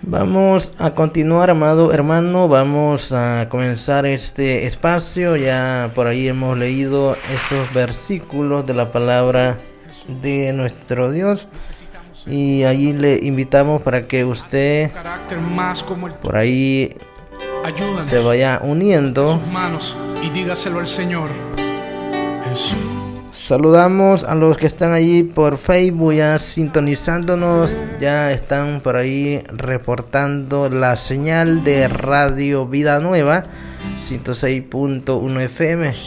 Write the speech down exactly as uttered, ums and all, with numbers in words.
Vamos a continuar, amado hermano, vamos a comenzar este espacio. Ya por ahí hemos leído esos versículos de la palabra de nuestro Dios y allí le invitamos para que usted por ahí se vaya uniendo y dígaselo al Señor. Jesús. Saludamos a los que están allí por Facebook ya sintonizándonos, ya están por ahí reportando la señal de Radio Vida Nueva ciento seis punto uno F M.